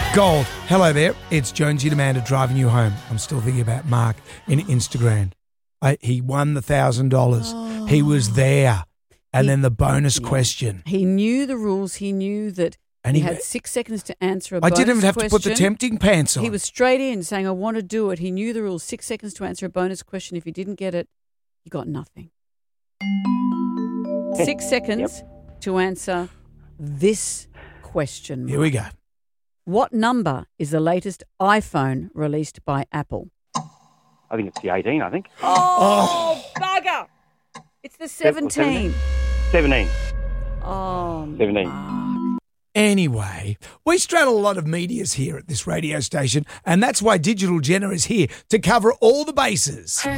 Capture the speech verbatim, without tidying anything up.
Gold. Hello there. It's Jonesy and Amanda driving you home. I'm still thinking about Mark in Instagram. I, he won the one thousand dollars. Oh. He was there. And he, then the bonus yeah. question. He knew the rules. He knew that and he, he had six seconds to answer a I bonus question. didn't even have question. to put the tempting pants on. He was straight in saying, I want to do it. He knew the rules. Six seconds to answer a bonus question. If he didn't get it, he got nothing. Six seconds yep. to answer this question. Mark. Here we go. What number is the latest iPhone released by Apple? I think it's the eighteen, I think. Oh, oh. bugger. It's the seventeen. seventeen. Oh, seventeen. Mark. Anyway, we straddle a lot of medias here at this radio station, and that's why Digital Jenna is here to cover all the bases.